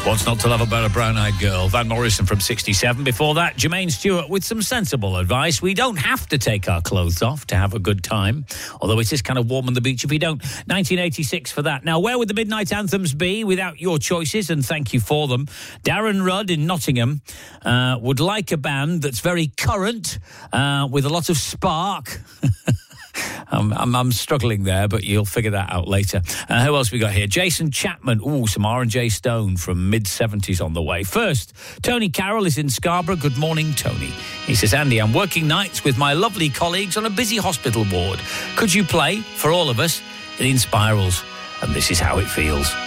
What's not to love about a brown-eyed girl? Van Morrison from 67. Before that, Jermaine Stewart with some sensible advice. We don't have to take our clothes off to have a good time, although it is kind of warm on the beach if we don't. 1986 for that. Now, where would the midnight anthems be without your choices? And thank you for them. Darren Rudd in Nottingham would like a band that's very current, with a lot of spark. I'm struggling there, but you'll figure that out later. Who else we got here? Jason Chapman. Ooh, some R&J Stone from mid-70s on the way. First, Tony Carroll is in Scarborough. Good morning, Tony. He says, Andy, I'm working nights with my lovely colleagues on a busy hospital ward. Could you play, for all of us, In Spirals? And this is how it feels.